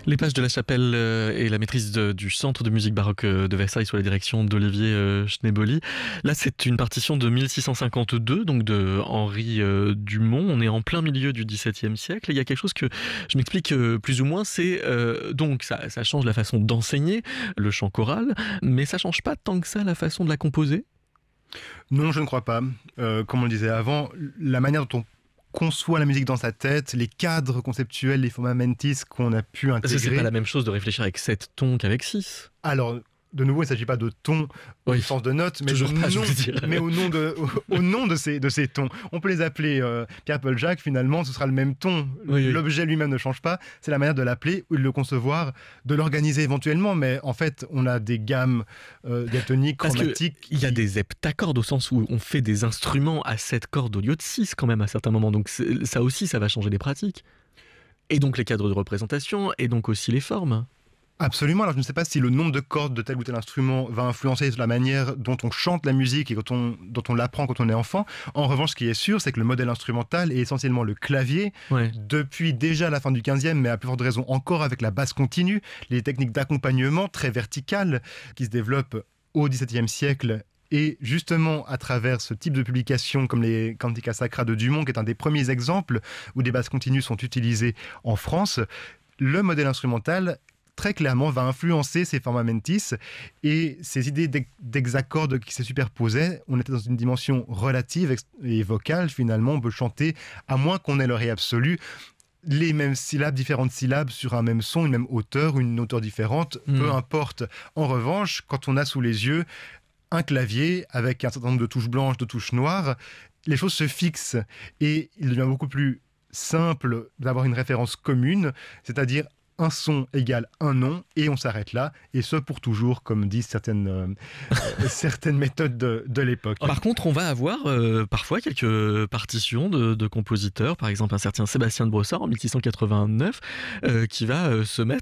Les pages de la chapelle et la maîtrise du centre de musique baroque de Versailles sous la direction d'Olivier Schneboli. Là, c'est une partition de 1652, donc de Henri Dumont. On est en plein milieu du XVIIe siècle. Et il y a quelque chose que je m'explique plus ou moins, c'est donc ça change la façon d'enseigner le chant choral, mais ça change pas tant que ça la façon de la composer. Non, je ne crois pas. Comme on le disait avant, la manière dont on conçoit la musique dans sa tête, les cadres conceptuels, les formats mentis qu'on a pu intégrer. Parce que c'est pas la même chose de réfléchir avec 7 tons qu'avec 6. Alors, de nouveau, il ne s'agit pas de ton au sens de notes, mais, mais au nom de ces tons. On peut les appeler Pierre-Paul Jacques, finalement, ce sera le même ton. L'objet lui-même ne change pas, c'est la manière de l'appeler ou de le concevoir, de l'organiser éventuellement, mais en fait, on a des gammes diatoniques, chromatiques. Il y a des heptacordes au sens où on fait des instruments à 7 cordes au lieu de 6 quand même à certains moments, donc ça aussi, ça va changer les pratiques. Et donc les cadres de représentation, et donc aussi les formes. Absolument. Alors, je ne sais pas si le nombre de cordes de tel ou tel instrument va influencer la manière dont on chante la musique et dont on l'apprend quand on est enfant. En revanche, ce qui est sûr, c'est que le modèle instrumental est essentiellement le clavier. Depuis déjà la fin du 15e, mais à plus forte raison encore avec la basse continue, les techniques d'accompagnement très verticales qui se développent au XVIIe siècle. Et justement, à travers ce type de publication comme les Cantica Sacra de Dumont, qui est un des premiers exemples où des basses continues sont utilisées en France, le modèle instrumental très clairement va influencer ces formats mentis et ces idées d'hexacordes qui se superposaient. On était dans une dimension relative et vocale, finalement. On peut chanter, à moins qu'on ait l'oreille absolue, les mêmes syllabes, différentes syllabes sur un même son, une même hauteur, une hauteur différente, peu importe. En revanche, quand on a sous les yeux un clavier avec un certain nombre de touches blanches, de touches noires, les choses se fixent et il devient beaucoup plus simple d'avoir une référence commune, c'est-à-dire un son égale un nom, et on s'arrête là, et ce pour toujours, comme disent certaines méthodes de l'époque. Par contre, on va avoir parfois quelques partitions de compositeurs, par exemple un certain Sébastien de Brossard en 1689, qui va se mettre